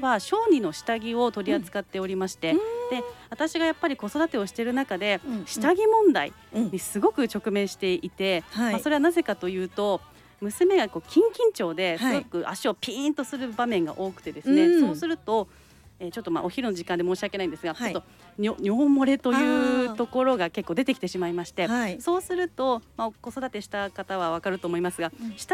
は小児の下着を取り扱っておりまして、で私がやっぱり子育てをしている中で、下着問題にすごく直面していて、それはなぜかというと、娘が筋緊張ですごく足をピーンとする場面が多くてですね、そうするとちょっとお昼の時間で申し訳ないんですが、ちょっと尿漏れというところが結構出てきてしまいまして、そうすると、子育てした方は分かると思いますが、下